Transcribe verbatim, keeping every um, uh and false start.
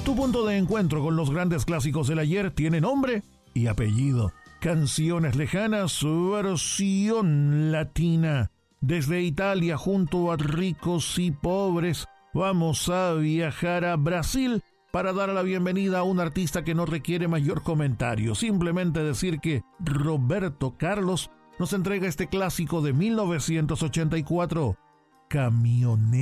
Tu punto de encuentro con los grandes clásicos del ayer tiene nombre y apellido. Canciones lejanas, versión latina. Desde Italia, junto a ricos y pobres, vamos a viajar a Brasil para dar la bienvenida a un artista que no requiere mayor comentario. Simplemente decir que Roberto Carlos nos entrega este clásico de mil novecientos ochenta y cuatro, Camionero.